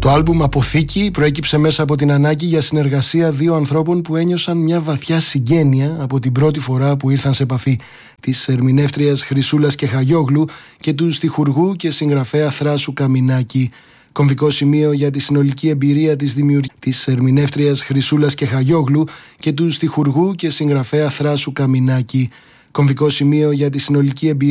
Το άλμπουμ «Αποθήκη» προέκυψε μέσα από την ανάγκη για συνεργασία δύο ανθρώπων που ένιωσαν μια βαθιά συγγένεια από την πρώτη φορά που ήρθαν σε επαφή, της ερμηνεύτριας Χρυσούλας Κεχαγιόγλου και του στιχουργού και συγγραφέα Θράσου Καμινάκη. Κομβικό σημείο για τη συνολική εμπειρία της ερμηνεύτριας Χρυσούλας Κεχαγιόγλου και του στιχουργού και συγγραφέα Θράσου Καμινάκη. Κομβικό σημείο για τη συνολική εμπειρία